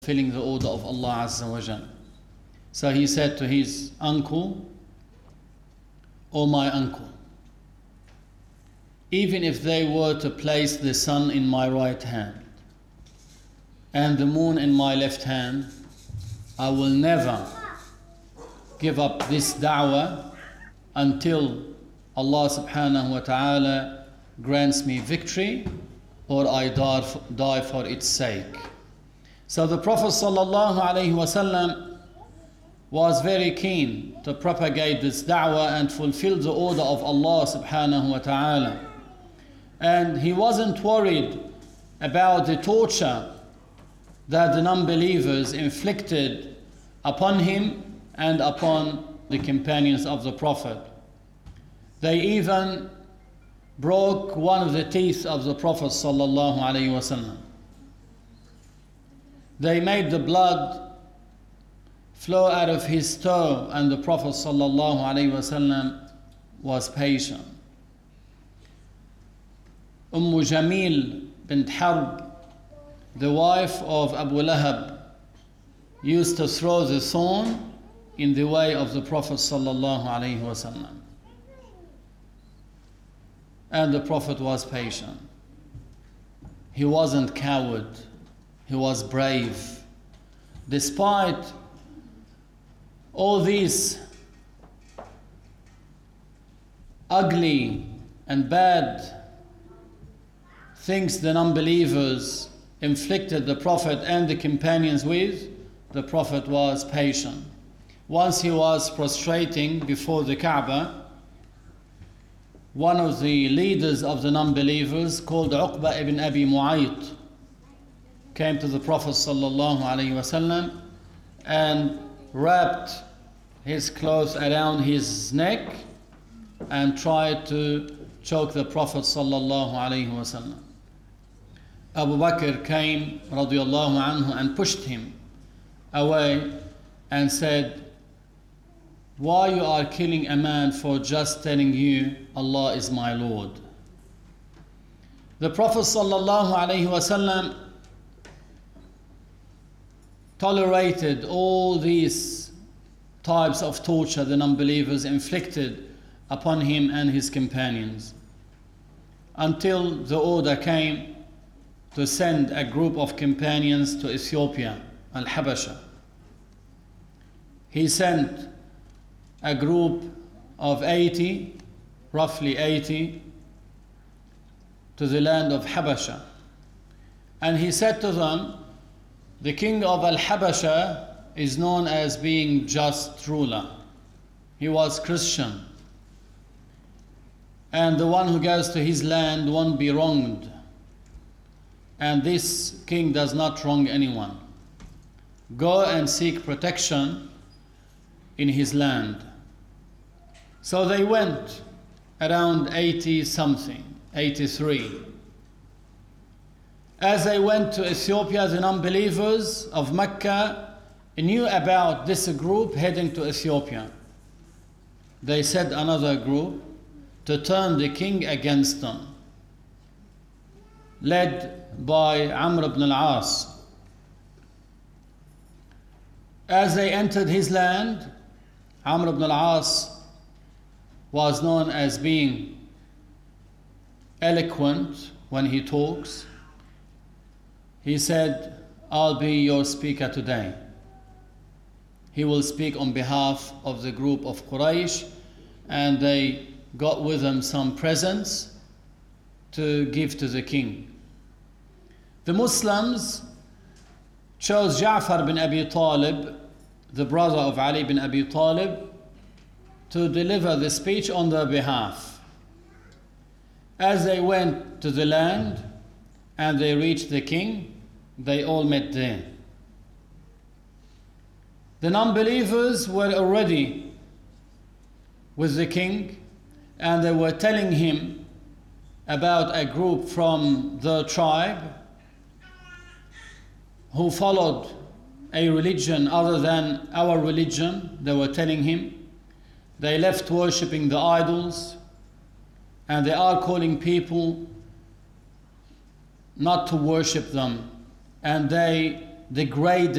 fulfilling the order of Allah Azza wa Jal. So he said to his uncle, "O my uncle, even if they were to place the sun in my right hand and the moon in my left hand, I will never give up this da'wah until Allah subhanahu wa ta'ala grants me victory or I die for its sake." So the Prophet sallallahu alaihi wasallam was very keen to propagate this da'wah and fulfill the order of Allah subhanahu wa ta'ala. And he wasn't worried about the torture that the non-believers inflicted upon him and upon the companions of the Prophet. They even broke one of the teeth of the Prophet sallallahu alaihi wasallam. They made the blood flow out of his toe, and the Prophet sallallahu alaihi wasallam was patient. Jamil bint Harb, the wife of Abu Lahab, used to throw the thorn in the way of the Prophet sallallahu alaihi wasallam. And the Prophet was patient. He wasn't coward. He was brave. Despite all these ugly and bad things the non-believers inflicted the Prophet and the companions with, the Prophet was patient. Once he was prostrating before the Kaaba, one of the leaders of the non-believers, called Uqba ibn Abi Mu'ayt, came to the Prophet sallallahu alaihi wasallam and wrapped his clothes around his neck and tried to choke the Prophet sallallahu alaihi wasallam. Abu Bakr came radiyallahu anhu and pushed him away and said, "Why you are killing a man for just telling you Allah is my Lord?" The Prophet sallallahu alaihi wasallam tolerated all these types of torture the non-believers inflicted upon him and his companions, until the order came to send a group of companions to Ethiopia, Al-Habasha. He sent a group of 80, roughly 80, to the land of Habasha. And he said to them, the king of Al-Habasha is known as being just ruler. He was Christian. And the one who goes to his land won't be wronged. And this king does not wrong anyone. Go and seek protection in his land. So they went, around 80 something, 83. As they went to Ethiopia, the non-believers of Mecca knew about this group heading to Ethiopia. They sent another group to turn the king against them, led by Amr ibn al-As. As they entered his land, Amr ibn al-As was known as being eloquent when he talks. He said, "I'll be your speaker today." He will speak on behalf of the group of Quraysh, and they got with them some presents to give to the king. The Muslims chose Ja'far bin Abi Talib, the brother of Ali bin Abi Talib, to deliver the speech on their behalf. As they went to the land and they reached the king, they all met there. The non-believers were already with the king, and they were telling him about a group from the tribe who followed a religion other than our religion. They were telling him they left worshipping the idols, and they are calling people not to worship them, and they degrade